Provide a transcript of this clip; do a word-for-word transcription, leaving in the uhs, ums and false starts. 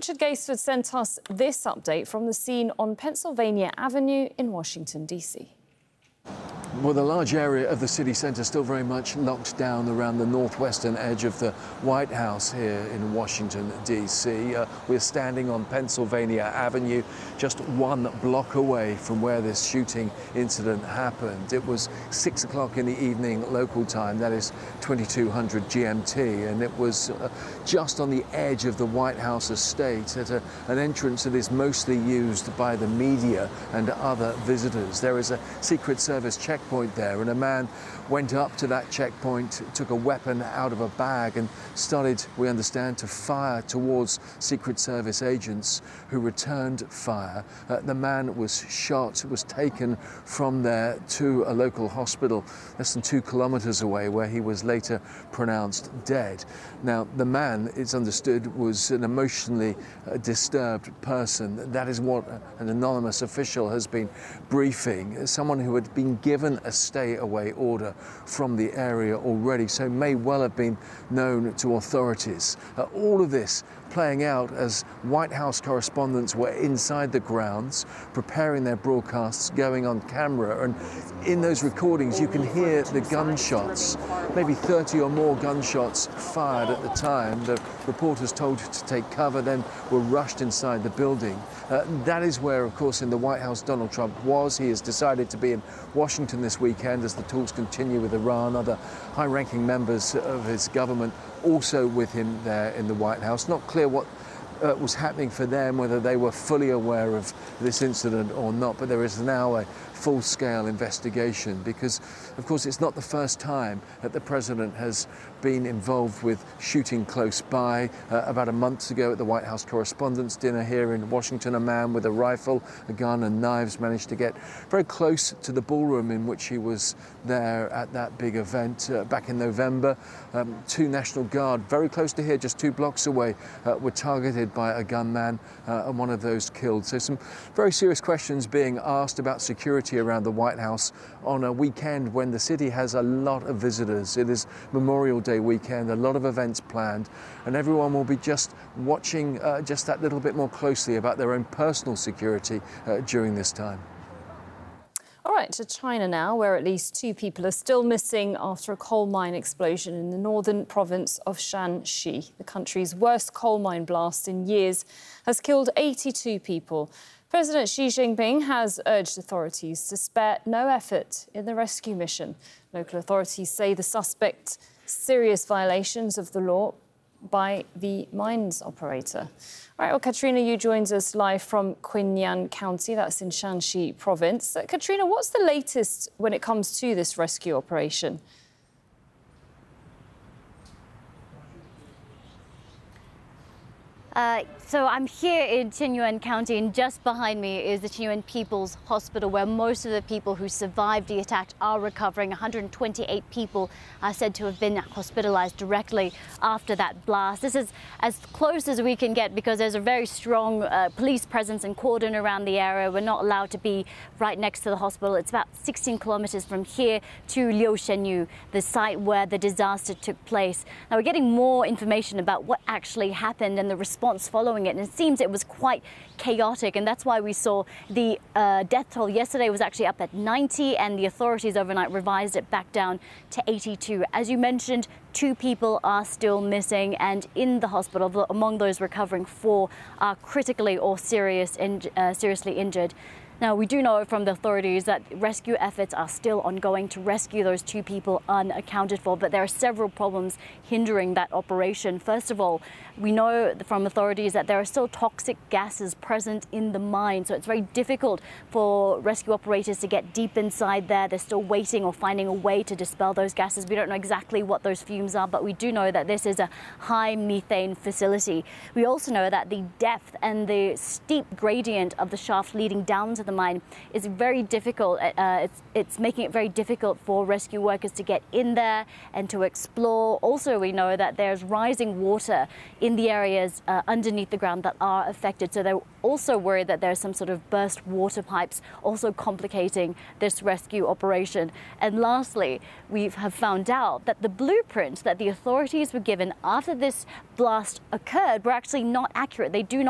Richard Gaisford sent us this update from the scene on Pennsylvania Avenue in Washington, D C. Well, the large area of the city centre still very much locked down around the northwestern edge of the White House here in Washington, D C. Uh, we're standing on Pennsylvania Avenue, just one block away from where this shooting incident happened. It was six o'clock in the evening local time, that is twenty-two hundred G M T, and it was uh, just on the edge of the White House estate at a, an entrance that is mostly used by the media and other visitors. There is a Secret Service checkpoint there, and a man went up to that checkpoint, took a weapon out of a bag and started, we understand, to fire towards Secret Service agents who returned fire. Uh, the man was shot, was taken from there to a local hospital less than two kilometers away, where he was later pronounced dead. Now, the man, it's understood, was an emotionally uh, disturbed person. That is what an anonymous official has been briefing. Someone who had been given a stay-away order from the area already, so may well have been known to authorities. Uh, all of this playing out as White House correspondents were inside the grounds, preparing their broadcasts, going on camera, and in those recordings you can hear the gunshots, maybe thirty or more gunshots fired at the time. The reporters told to take cover, then were rushed inside the building. Uh, that is where, of course, in the White House Donald Trump was. He has decided to be in Washington this weekend as the talks continue with Iran. Other high-ranking members of his government also with him there in the White House. Not clear what uh, was happening for them, whether they were fully aware of this incident or not, but there is now a full-scale investigation because, of course, it's not the first time that the president has been involved with shooting close by. Uh, about a month ago at the White House Correspondents' Dinner here in Washington, a man with a rifle, a gun and knives managed to get very close to the ballroom in which he was there at that big event uh, back in November. Um, two National Guard, very close to here, just two blocks away, uh, were targeted by a gunman uh, and one of those killed. So some very serious questions being asked about security around the White House on a weekend when the city has a lot of visitors. It is Memorial Day weekend, a lot of events planned, and everyone will be just watching uh, just that little bit more closely about their own personal security uh, during this time. All right, to China now, where at least two people are still missing after a coal mine explosion in the northern province of Shanxi. The country's worst coal mine blast in years has killed eighty-two people. President Xi Jinping has urged authorities to spare no effort in the rescue mission. Local authorities say the suspect serious violations of the law by the mines operator. All right, well, Katrina Yu joins us live from Quinyan County, that's in Shanxi province. Uh, Katrina, what's the latest when it comes to this rescue operation? Uh, so I'm here in Quinyan County, and just behind me is the Quinyan People's Hospital, where most of the people who survived the attack are recovering. one hundred twenty-eight people are said to have been hospitalized directly after that blast. This is as close as we can get because there's a very strong uh, police presence and cordon around the area. We're not allowed to be right next to the hospital. It's about sixteen kilometers from here to Liushenyu, the site where the disaster took place. Now we're getting more information about what actually happened and the response following it, and it seems it was quite chaotic, and that's why we saw the uh, death toll yesterday was actually up at ninety, and the authorities overnight revised it back down to eighty-two. As you mentioned, two people are still missing, and in the hospital, among those recovering, four are critically or serious in, uh, seriously injured. Now, we do know from the authorities that rescue efforts are still ongoing to rescue those two people unaccounted for, but there are several problems hindering that operation. First of all, we know from authorities that there are still toxic gases present in the mine, so it's very difficult for rescue operators to get deep inside there. They're still waiting or finding a way to dispel those gases. We don't know exactly what those fumes are, but we do know that this is a high methane facility. We also know that the depth and the steep gradient of the shaft leading down to the mine is very difficult. Uh, it's, it's making it very difficult for rescue workers to get in there and to explore. Also, we know that there's rising water in the areas uh, underneath the ground that are affected. So they're also worried that there's some sort of burst water pipes also complicating this rescue operation. And lastly, we have found out that the blueprints that the authorities were given after this blast occurred were actually not accurate. They do not